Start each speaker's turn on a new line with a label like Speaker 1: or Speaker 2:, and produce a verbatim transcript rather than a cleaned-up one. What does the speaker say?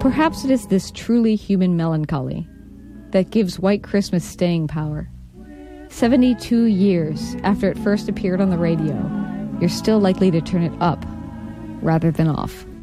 Speaker 1: perhaps it is this truly human melancholy that gives White Christmas staying power. seventy-two years after it first appeared on the radio, you're still likely to turn it up rather than off.